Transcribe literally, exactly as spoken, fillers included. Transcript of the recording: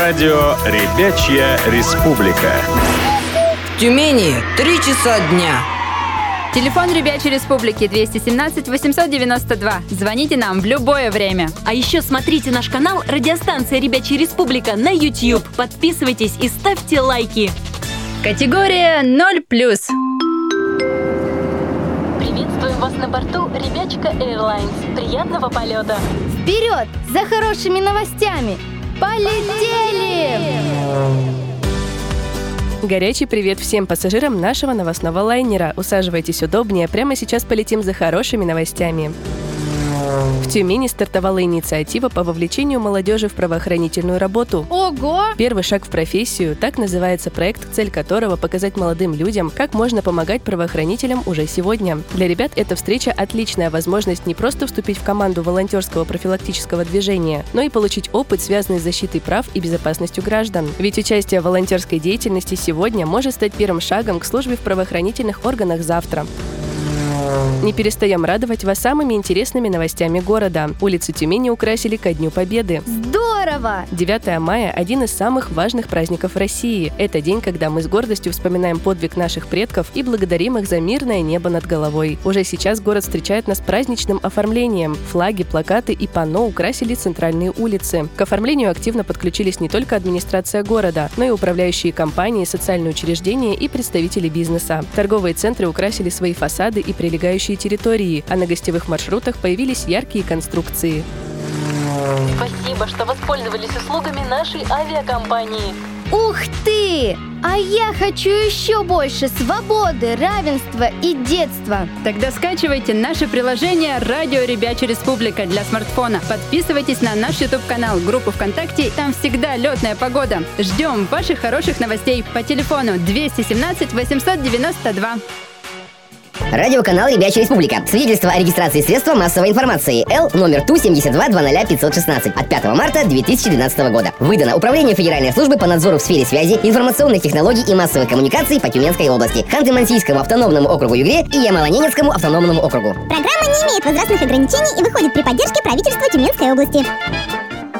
Радио «Ребячья республика». В Тюмени три часа дня. Телефон Ребячей Республики двести семнадцать восемьсот девяносто два. Звоните нам в любое время. А еще смотрите наш канал «Радиостанция Ребячья Республика» на YouTube. Подписывайтесь и ставьте лайки. Категория ноль плюс. Приветствуем вас на борту Ребячка Airlines. Приятного полета. Вперед! За хорошими новостями! Полетели! Горячий привет всем пассажирам нашего новостного лайнера. Усаживайтесь удобнее, прямо сейчас полетим за хорошими новостями. В Тюмени стартовала инициатива по вовлечению молодежи в правоохранительную работу. Ого! Первый шаг в профессию – так называется проект, цель которого – показать молодым людям, как можно помогать правоохранителям уже сегодня. Для ребят эта встреча – отличная возможность не просто вступить в команду волонтерского профилактического движения, но и получить опыт, связанный с защитой прав и безопасностью граждан. Ведь участие в волонтерской деятельности сегодня может стать первым шагом к службе в правоохранительных органах завтра. Не перестаем радовать вас самыми интересными новостями города. Улицы Тюмени украсили ко Дню Победы. Здорово! девятое мая – один из самых важных праздников в России. Это день, когда мы с гордостью вспоминаем подвиг наших предков и благодарим их за мирное небо над головой. Уже сейчас город встречает нас праздничным оформлением. Флаги, плакаты и панно украсили центральные улицы. К оформлению активно подключились не только администрация города, но и управляющие компании, социальные учреждения и представители бизнеса. Торговые центры украсили свои фасады и прилегающие территории, а на гостевых маршрутах появились яркие конструкции. Спасибо, что воспользовались услугами нашей авиакомпании. Ух ты! А я хочу еще больше свободы, равенства и детства. Тогда скачивайте наше приложение «Радио Ребячья Республика» для смартфона. Подписывайтесь на наш YouTube-канал, группу ВКонтакте. Там всегда летная погода. Ждем ваших хороших новостей по телефону двести семнадцать восемьсот девяносто два. Радиоканал «Ребячья Республика». Свидетельство о регистрации средства массовой информации. Л номер Ту семьдесят два двадцать пятьсот шестнадцать от пятого марта две тысячи двенадцатого года. Выдано Управлению Федеральной службы по надзору в сфере связи, информационных технологий и массовых коммуникаций по Тюменской области, Ханты-Мансийскому автономному округу Югре и Ямало-Ненецкому автономному округу. Программа не имеет возрастных ограничений и выходит при поддержке правительства Тюменской области.